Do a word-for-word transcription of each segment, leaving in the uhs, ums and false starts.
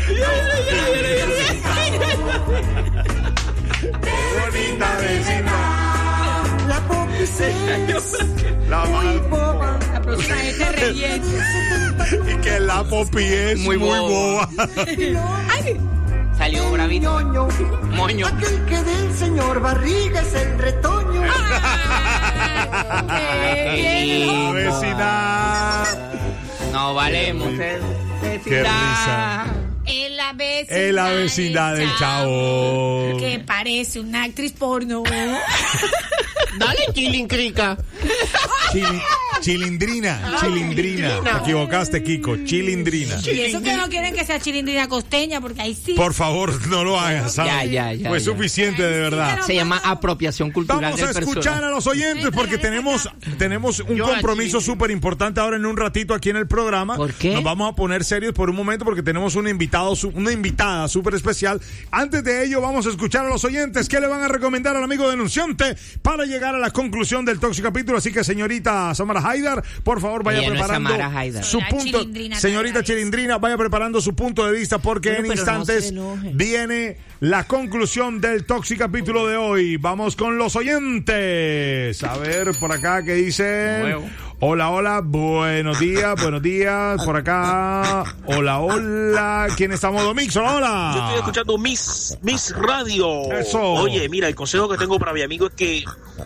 Bonita vecina. La Poppy es La muy mal- boba. La próxima vez te relleno. Y que la Poppy es muy, Muy boba. Ay, Salió bravito. Ñoño. Moño. Aquel que del señor Barriga es el retoño. qué bien. La vecina. No valemos, eh. Qué risa. En la vecindad, En la vecindad del Chavo. Que parece una actriz porno. Dale, chilincrica. Chili- chilindrina, chilindrina. Te equivocaste, Kiko. Chilindrina. Y eso que no quieren que sea chilindrina costeña, porque ahí sí. Por favor, no lo hagas, ¿sabes? Ya, ya, ya, Fue ya. suficiente, de verdad. Se llama apropiación cultural Vamos a del escuchar personaje. a los oyentes porque tenemos, tenemos un Yo compromiso aquí. súper importante ahora en un ratito aquí en el programa. ¿Por qué? Nos vamos a poner serios por un momento porque tenemos un invitado, su- una invitada súper especial. Antes de ello, vamos a escuchar a los oyentes qué le van a recomendar al amigo denunciante para llegar a la conclusión del tóxico capítulo. Así que, señorita Samara Haidar, por favor, vaya Ella no es preparando Samara Haidar. su La punto. Chilindrina Señorita Haidar. Chilindrina, vaya preparando su punto de vista porque Bueno, en pero no instantes se enoje. viene la conclusión del tóxico capítulo de hoy. Vamos con los oyentes. A ver, por acá, ¿qué dicen? Nuevo. Hola, hola, buenos días, buenos días, por acá. Hola, hola. ¿Quién estamos, Domix? Hola, hola. Yo estoy escuchando Miss, Miss Radio. Eso. Oye, mira, el consejo que tengo para mi amigo es que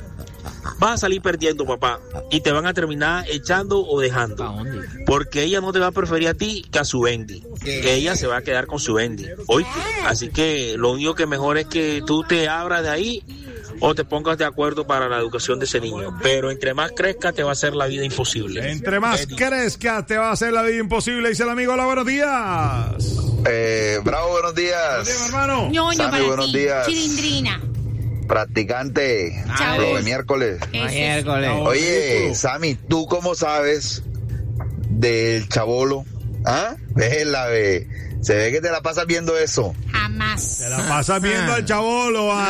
vas a salir perdiendo, papá, y te van a terminar echando o ¿Pa' dejando. dónde? Porque ella no te va a preferir a ti que a su Bendy. Que ella se va a quedar con su Bendy. Oye, así que lo único que mejor es que tú te abras de ahí o te pongas de acuerdo para la educación de ese niño. Pero entre más crezca, te va a hacer la vida imposible. Entre más crezca, te va a hacer la vida imposible, dice el amigo. Hola, buenos días. Eh, bravo, buenos días. Buenos días, hermano. Ñoño Sammy, para buenos ti. días. Chilindrina. Practicante. Chao. Lo de miércoles. Ese es. Miércoles. Oye, Sammy, ¿tú cómo sabes del chabolo? ¿Ah? Vela, ve. Se ve que te la pasas viendo eso. Jamás. Te la pasas viendo al chabolo. Ah.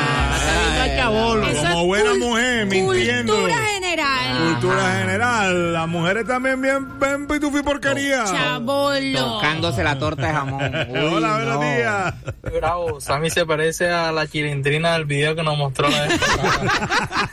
Ay, cabolo. Eso Como es buena cul- mujer, mintiendo. Cultura general. Cultura general. Las mujeres también bien, ven pitufi porquería. Chabolo. Tocándose la torta de jamón. Uy, Hola, buenos no. días. Bravo, Sammy se parece a la chilindrina del video que nos mostró la vez pasada.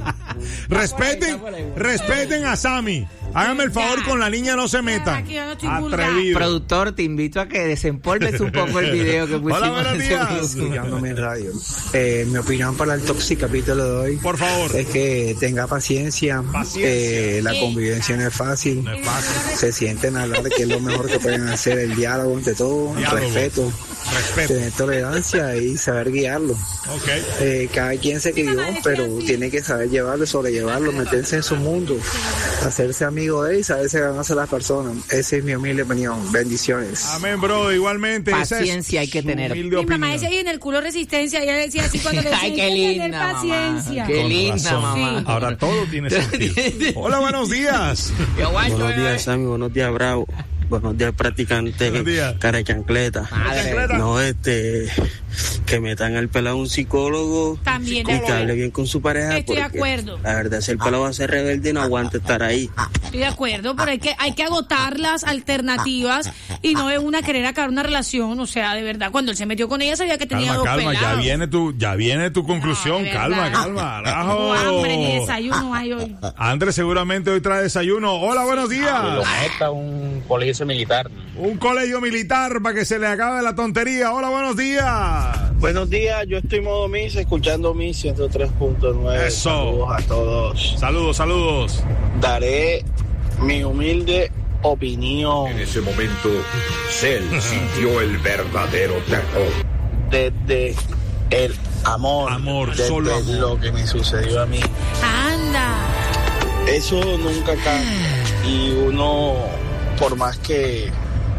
Respeten, respeten a Sammy. Háganme el favor, con la niña no se metan. Aquí yo no estoy vulgar. Atrevido. Productor, te invito a que desempolves un poco el video que pusimos. Hola, buenos hace días. poco. Escuchándome en radio. Eh, mi opinión para el tóxico capítulo de hoy Por favor. es que tenga paciencia. Paciencia. Eh, la convivencia no es fácil. No es fácil. Se sienten a hablar, que es lo mejor que pueden hacer, el diálogo ante todo, Diálogo. respeto, Respeto. tener tolerancia y saber guiarlo. Ok. Eh, cada quien se crió, pero tiene que saber llevarlo, sobrellevarlo, meterse en su mundo, hacerse amigo de él y saberse ganarse a las personas. Esa es mi humilde opinión. Bendiciones. Amén, bro. Igualmente. esa es Paciencia hay que su tener. humilde Mi mamá opinión. decía ahí en el culo resistencia. Y ella decía así cuando le decía, Ay, qué hay que tener linda, mamá. paciencia. Qué Con linda, razón. mamá. Sí. Ahora todo tiene sentido. Hola, buenos días. Qué guacho, Buenos bebé. días, Sammy. Buenos días, Bravo. Buenos días, practicante. Buenos días. Cara de chancleta. Madre. No, este, que metan al pelado a un psicólogo También y de que hable acuerdo. bien con su pareja. Estoy de porque acuerdo. La verdad, si el pelado va a ser rebelde, no aguanta estar ahí. Estoy de acuerdo, pero hay que, hay que agotar las alternativas y no de una querer acabar una relación. O sea, de verdad, cuando él se metió con ella sabía que tenía Calma, dos calma. Ya pelados. viene tu, ya viene tu conclusión. No, de calma, verdad. calma. Tengo hambre, ni Rajo. desayuno hay hoy. Andrés seguramente hoy trae desayuno. Hola, buenos días. meta un colegio militar. Un colegio militar para que se le acabe la tontería. Hola, buenos días. Buenos días, yo estoy modo Miss, escuchando Miss ciento tres punto nueve. Eso. Saludos a todos. Saludos, saludos. Daré mi humilde opinión En ese momento, Cell sintió el verdadero terror. desde el amor, Amor, desde solo amor. lo que me sucedió a mí. Anda. Eso nunca cambia y uno, por más que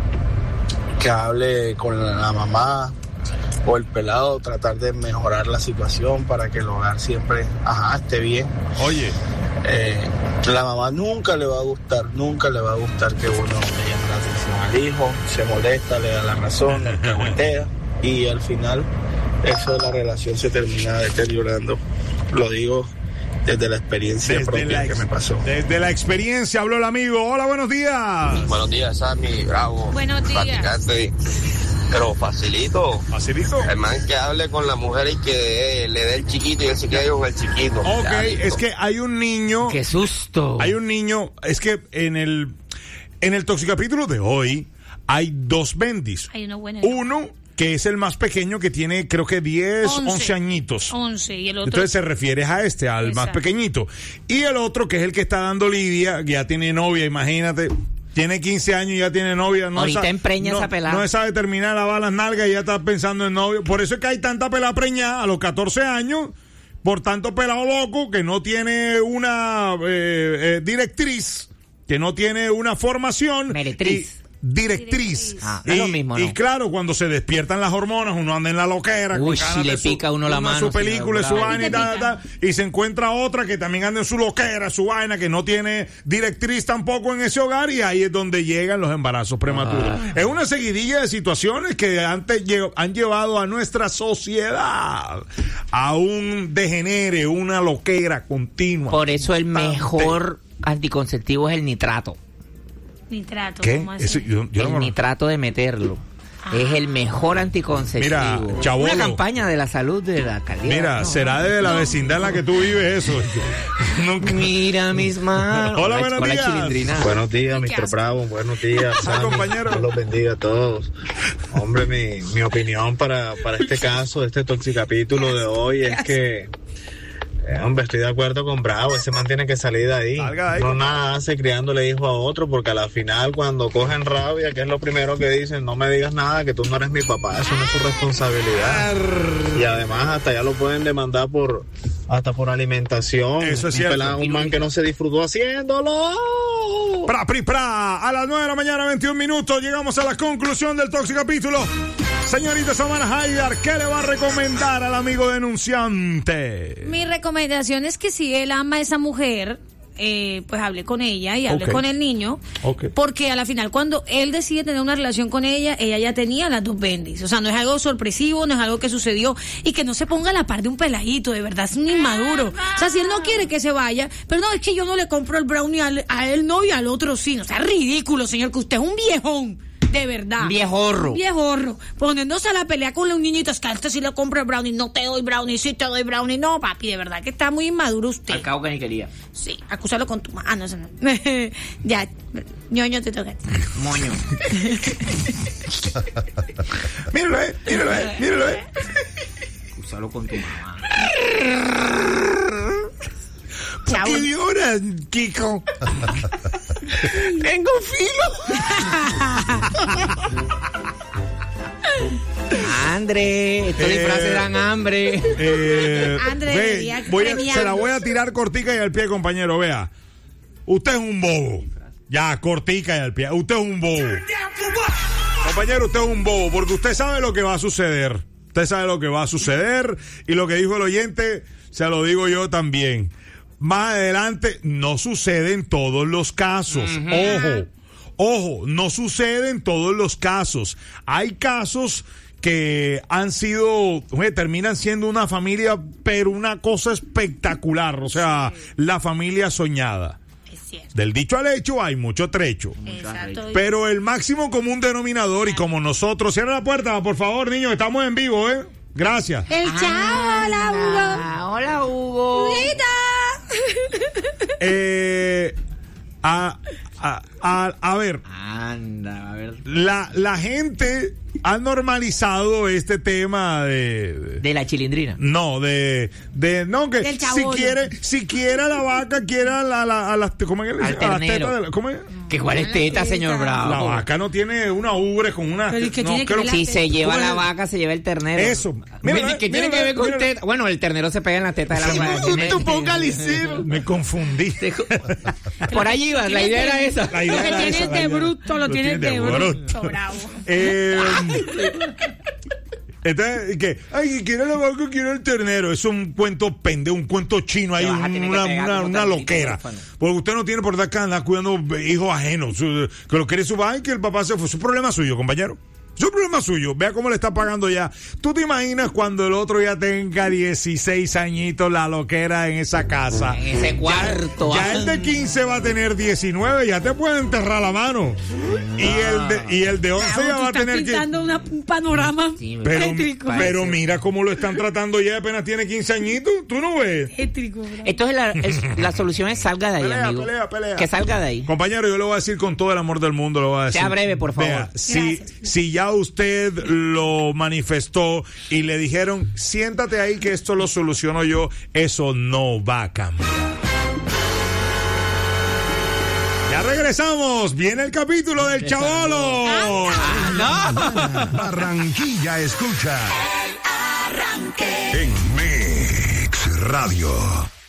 que hable con la mamá o el pelado, tratar de mejorar la situación para que el hogar siempre, ajá, esté bien. Oye, Eh, la mamá nunca le va a gustar, nunca le va a gustar que uno le llame la atención al hijo, se molesta, le da la razón, le alcahuetea y al final eso de la relación se termina deteriorando. Lo digo desde la experiencia desde propia la, que ex- me pasó. desde la experiencia habló el amigo. Hola, buenos días. Buenos días, Sammy. Bravo. Buenos días. Practicante. Pero facilito. Facilito. El man que hable con la mujer y que eh, le dé el chiquito y él se quede con el chiquito. Ok, Ya, listo. es que hay un niño. ¡Qué susto! Hay un niño, es que en el en el toxicapítulo de hoy hay dos bendis. Hay uno bueno. Uno que es el más pequeño, que tiene creo que diez, once añitos. once y el otro. Entonces se refiere a este, al Exacto. más pequeñito. Y el otro, que es el que está dando lidia, que ya tiene novia, imagínate. Tiene quince años y ya tiene novia. No Ahorita sabe, empreña no, esa pelada. No sabe terminar lavar las nalgas y ya está pensando en novio. Por eso es que hay tanta pelada preñada a los catorce años. Por tanto pelado loco que no tiene una eh, eh, directriz, que no tiene una formación. Meretriz. Y, directriz. Ah, y, es lo mismo, ¿no? y claro, cuando se despiertan las hormonas, uno anda en la loquera. Uy, con ganas si le de su- pica a uno la una mano, Su si película, le su dura. vaina y Te ta, pica. ta, y se encuentra otra que también anda en su loquera, su vaina, que no tiene directriz tampoco en ese hogar, y ahí es donde llegan los embarazos prematuros. Ah. Es una seguidilla de situaciones que antes lle- han llevado a nuestra sociedad a un degenere, una loquera continua. Por eso el Constante. mejor anticonceptivo es el nitrato. Nitrato. ¿Qué? ¿Cómo así? Eso, yo, yo el no me- nitrato de meterlo. Es el mejor anticonceptivo. Mira, Chabolo. Una campaña de la salud de la calidad. Mira, No. será de la vecindad en la que tú vives eso. Nunca- Mira mis manos. Hola, La buenos escuela días. chilindrina. Buenos días, Qué mister asco. Bravo. Buenos días, Ah, Sammy. compañero. Dios los bendiga a todos. Hombre, mi, mi opinión para, para este caso, este toxicapítulo de hoy es que, eh, hombre, estoy de acuerdo con Bravo. Ese man tiene que salir de ahí. Salga de ahí, No compadre. nada hace criándole hijo a otro, porque a la final, cuando cogen rabia, que es lo primero que dicen, no me digas nada, que tú no eres mi papá. Eso no es su responsabilidad. Y además, hasta ya lo pueden demandar por hasta por alimentación. Eso es un, cierto. pelado, un man que no se disfrutó haciéndolo. Pra, pri, pra. A las nueve de la mañana, veintiún minutos, llegamos a la conclusión del toxicapítulo. Señorita Samana Haidar, ¿qué le va a recomendar al amigo denunciante? Mi recomendación es que si él ama a esa mujer, eh, pues hable con ella y hable Ok. con el niño. Ok. Porque a la final, cuando él decide tener una relación con ella, ella ya tenía las dos bendis. O sea, no es algo sorpresivo, no es algo que sucedió. Y que no se ponga a la par de un peladito, de verdad, es un inmaduro. O sea, si él no quiere que se vaya, pero no, es que yo no le compro el brownie al- a él no y al otro sí. O sea, ridículo, señor, que usted es un viejón. De verdad. Viejorro. Un viejorro. Poniéndose a la pelea con los niñitos, que a este sí le compro el brownie, no te doy brownie, sí te doy brownie. No, papi, de verdad que está muy inmaduro usted. Al cabo que ni quería. Sí, acúsalo con tu mano. Ah, no, eso no. Ya, ñoño, te toca. Moño. Míralo, eh, míralo, eh, míralo, eh. Úsalo con tu mamá. ¿Por qué lloras, Kiko? Tengo filo. André, estos Eh, disfraces dan hambre. Eh, André, ve, debería voy a- premiar. se la voy a tirar cortica y al pie, compañero. Vea, usted es un bobo. Ya, cortica y al pie. Usted es un bobo. Compañero, usted es un bobo porque usted sabe lo que va a suceder. Usted sabe lo que va a suceder y lo que dijo el oyente, se lo digo yo también. Más adelante, no sucede en todos los casos. Ojo, ojo, no sucede en todos los casos. Hay casos que han sido, oye, terminan siendo una familia, pero una cosa espectacular. O sea, la familia soñada. Es cierto. Del dicho al hecho hay mucho trecho. Exacto. Pero el máximo común denominador, y como nosotros, cierra la puerta, por favor, niños, estamos en vivo, ¿eh? Gracias. El chao, hola, Hugo. Ah, hola, Hugo. Huguito. Eh, a, a, a, a ver, Anda, a ver. la, la gente ha normalizado este tema de... de- De la chilindrina. no, de, de, no, que Del si chabolo. quiere, si quiere a la vaca, quiere a la, a la, a las, ¿cómo es que le Al dice? A las ternero. tetas de la- ¿cómo es? ¿Qué cuál es teta, señor Bravo? La vaca no tiene una ubre con una... Pero ¿y qué no, tiene que creo- ver Si se lleva ¿Cómo la es? vaca, se lleva el ternero. Eso. Mira, Mira, ¿qué tiene mira, que ver con mira. teta? Bueno, el ternero se pega en la teta de la vaca. Un focalicero. Me confundí. Por allí iba, la idea era esa. La idea Lo que era tienes esa, de la idea. bruto, lo tienes de bruto, bravo. Eh, entonces, que, ay, quiero la vaca, quiero el ternero. Es un cuento pendejo, un cuento chino. Hay Te vas a tener que una, pegar una, como una tantito loquera. huérfano. Porque usted no tiene por qué andar cuidando hijos ajenos. Su- Que lo quiere su vaca y que el papá se fue. Su problema suyo, compañero. Es un problema suyo. Vea cómo le está pagando ya. ¿Tú te imaginas cuando el otro ya tenga dieciséis añitos la loquera en esa casa? En ese cuarto. Ya, ya el de quince va a tener diecinueve, ya te puede enterrar la mano. Y el de, y el de once Claro, ya tú va a estás tener que... pintando una- un panorama Pero, tétrico. pero mira cómo lo están tratando ya, apenas tiene quince añitos. ¿Tú no ves? Tétrico, bro. Entonces la, es- la solución es salga de ahí, Pelea, amigo. pelea, pelea. Que salga de ahí. Compañero, yo le voy a decir con todo el amor del mundo, le voy a decir. Sea breve, por favor. Vea, si, si ya usted lo manifestó y le dijeron, siéntate ahí que esto lo soluciono yo, eso no va a cambiar. Ya regresamos, viene el capítulo del Chabolo. Barranquilla escucha. El Arranque. En Mix Radio.